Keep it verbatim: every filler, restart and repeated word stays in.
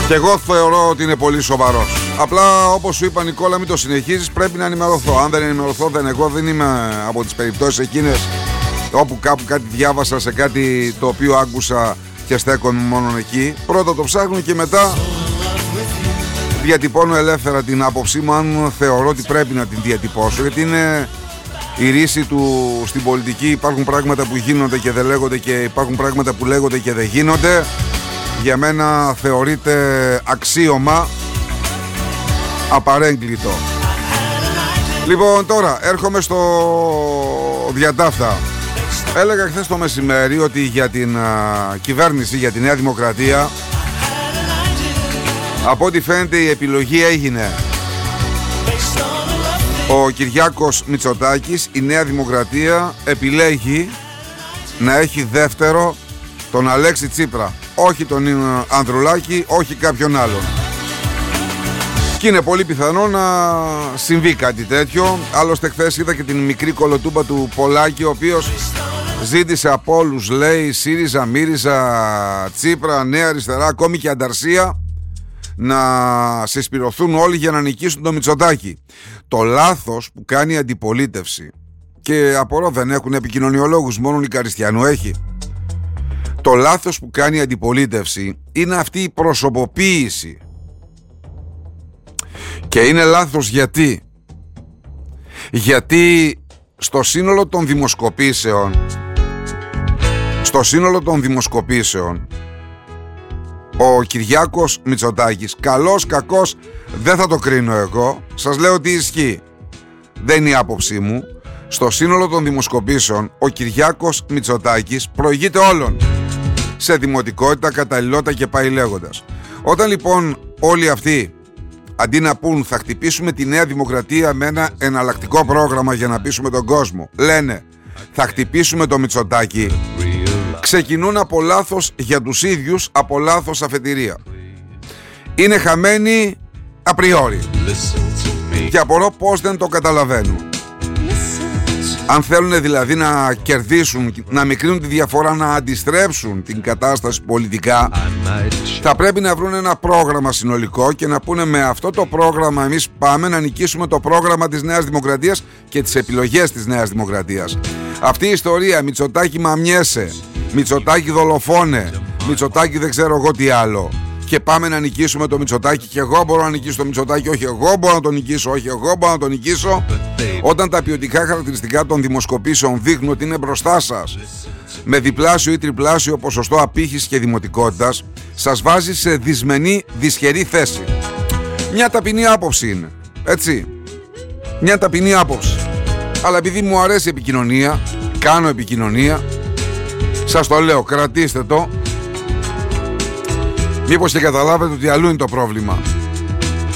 Και εγώ θεωρώ ότι είναι πολύ σοβαρός. Απλά όπως σου είπα, Νικόλα, μην το συνεχίζεις, πρέπει να ενημερωθώ. Αν δεν ενημερωθώ, δεν εγώ δεν είμαι από τις περιπτώσεις εκείνες όπου κάπου κάτι διάβασα σε κάτι το οποίο άκουσα και στέκομαι μόνο εκεί. Πρώτα το ψάχνω και μετά διατυπώνω ελεύθερα την άποψή μου, αν θεωρώ ότι πρέπει να την διατυπώσω, γιατί είναι η ρίση του στην πολιτική. Υπάρχουν πράγματα που γίνονται και δεν λέγονται και υπάρχουν πράγματα που λέγονται και δεν γίνονται. Για μένα θεωρείται αξίωμα απαρέγκλητο. Λοιπόν, τώρα έρχομαι στο διατάφτα. Έλεγα χθες το μεσημέρι ότι για την α, κυβέρνηση, για τη Νέα Δημοκρατία, από ό,τι φαίνεται η επιλογή έγινε. Ο Κυριάκος Μητσοτάκης, η Νέα Δημοκρατία επιλέγει να έχει δεύτερο τον Αλέξη Τσίπρα. Όχι τον Ανδρουλάκη, όχι κάποιον άλλον. Και είναι πολύ πιθανό να συμβεί κάτι τέτοιο. Άλλωστε χθες είδα και την μικρή κολοτούμπα του Πολάκη, ο οποίος ζήτησε από όλους, λέει, ΣΥΡΙΖΑ, ΜΥΡΙΖΑ, Τσίπρα, Νέα Αριστερά, ακόμη και Ανταρσία, να συσπηρωθούν όλοι για να νικήσουν το Μητσοτάκη. Το λάθος που κάνει η αντιπολίτευση, και απορώ δεν έχουν επικοινωνιολόγους, μόνο η Καριστιανού έχει. Το λάθος που κάνει η αντιπολίτευση είναι αυτή η προσωποποίηση. Και είναι λάθος γιατί Γιατί στο σύνολο των δημοσκοπήσεων Στο σύνολο των δημοσκοπήσεων ο Κυριάκος Μητσοτάκης, καλός, κακός, δεν θα το κρίνω εγώ, σας λέω ότι ισχύει, δεν είναι η άποψή μου. Στο σύνολο των δημοσκοπήσεων ο Κυριάκος Μητσοτάκης προηγείται όλων σε δημοτικότητα, καταλληλότητα και πάει λέγοντας. Όταν λοιπόν όλοι αυτοί, αντί να πούν θα χτυπήσουμε τη Νέα Δημοκρατία με ένα εναλλακτικό πρόγραμμα για να πείσουμε τον κόσμο, λένε θα χτυπήσουμε το Μητσοτάκη, ξεκινούν από λάθος για τους ίδιους, από λάθος αφετηρία. Είναι χαμένοι απριόρι. Και απορώ πως δεν το καταλαβαίνουν. Αν θέλουν δηλαδή να κερδίσουν, να μικρύνουν τη διαφορά, να αντιστρέψουν την κατάσταση πολιτικά, θα πρέπει να βρουν ένα πρόγραμμα συνολικό και να πούνε με αυτό το πρόγραμμα εμείς πάμε να νικήσουμε το πρόγραμμα της Νέας Δημοκρατίας και τις επιλογές της Νέας Δημοκρατίας. Αυτή η ιστορία, Μητσοτάκη μαμιέσαι, Μητσοτάκη δολοφόνε, Μητσοτάκη δεν ξέρω εγώ τι άλλο, και πάμε να νικήσουμε το Μητσοτάκη, και εγώ μπορώ να νικήσω το Μητσοτάκη, όχι εγώ μπορώ να το νικήσω, όχι εγώ μπορώ να το νικήσω. Όταν τα ποιοτικά χαρακτηριστικά των δημοσκοπήσεων δείχνουν ότι είναι μπροστά σας με διπλάσιο ή τριπλάσιο ποσοστό απήχησης και δημοτικότητας, σας βάζει σε δυσμενή, δυσχερή θέση. Μια ταπεινή άποψη είναι, έτσι, μια ταπεινή άποψη. Αλλά επειδή μου αρέσει η επικοινωνία, κάνω επικοινωνία, σας το λέω, κρατήστε το. Μήπως και καταλάβετε ότι αλλού είναι το πρόβλημα.